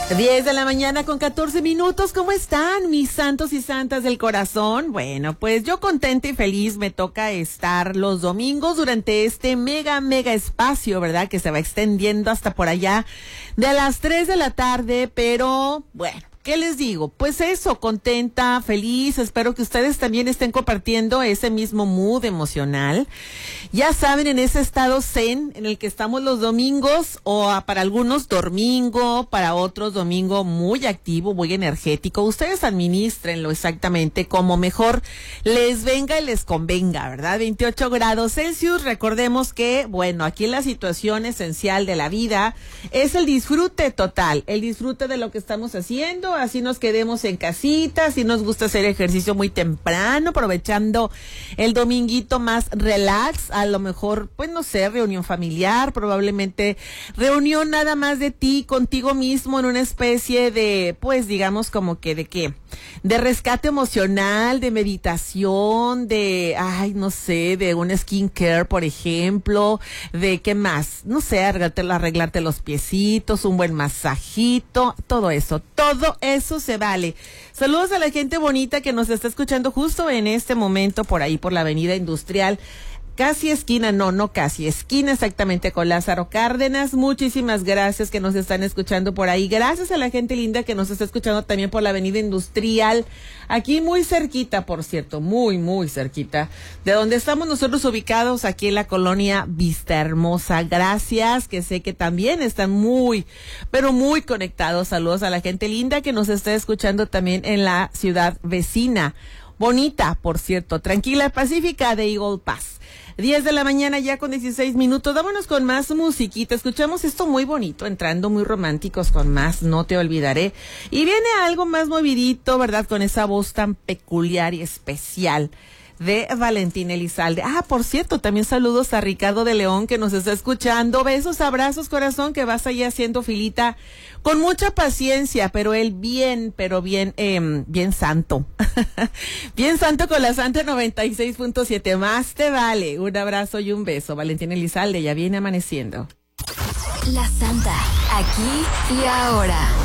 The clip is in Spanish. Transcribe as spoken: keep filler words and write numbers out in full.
diez de la mañana con catorce minutos. ¿Cómo están mis santos y santas del corazón? Bueno, pues yo contenta y feliz. Me toca estar los domingos durante este mega, mega espacio, ¿verdad? Que se va extendiendo hasta por allá de las tres de la tarde, pero bueno. ¿Qué les digo? Pues eso, contenta, feliz, espero que ustedes también estén compartiendo ese mismo mood emocional. Ya saben, en ese estado zen en el que estamos los domingos, o a, para algunos domingo, para otros domingo muy activo, muy energético. Ustedes administrenlo exactamente como mejor les venga y les convenga, ¿verdad? veintiocho grados Celsius, recordemos que, bueno, aquí la situación esencial de la vida es el disfrute total, el disfrute de lo que estamos haciendo. Así nos quedemos en casita, así nos gusta hacer ejercicio muy temprano, aprovechando el dominguito más relax, a lo mejor, pues no sé, reunión familiar, probablemente reunión nada más de ti, contigo mismo, en una especie de, pues digamos como que de qué, de rescate emocional, de meditación, de, ay, no sé, de un skincare, por ejemplo, de qué más, no sé, arreglarte, arreglarte los piecitos, un buen masajito, todo eso, todo eso se vale. Saludos a la gente bonita que nos está escuchando justo en este momento por ahí, por la Avenida Industrial. Casi esquina, no, no casi, esquina exactamente con Lázaro Cárdenas. Muchísimas gracias que nos están escuchando por ahí. Gracias a la gente linda que nos está escuchando también por la Avenida Industrial. Aquí muy cerquita, por cierto, muy, muy cerquita de donde estamos nosotros ubicados, aquí en la colonia Vista Hermosa. Gracias, que sé que también están muy, pero muy conectados. Saludos a la gente linda que nos está escuchando también en la ciudad vecina. Bonita, por cierto, tranquila, pacífica de Eagle Pass. diez de la mañana ya con dieciséis minutos. Vámonos con más musiquita. Escuchamos esto muy bonito, entrando muy románticos con más No Te Olvidaré. Y viene algo más movidito, ¿verdad? Con esa voz tan peculiar y especial de Valentín Elizalde. Ah, por cierto, también saludos a Ricardo de León que nos está escuchando. Besos, abrazos, corazón, que vas ahí haciendo filita con mucha paciencia, pero él bien, pero bien, eh, bien santo. Bien santo con la Santa noventa y seis punto siete. Más te vale. Un abrazo y un beso. Valentín Elizalde ya viene amaneciendo. La Santa, aquí y ahora.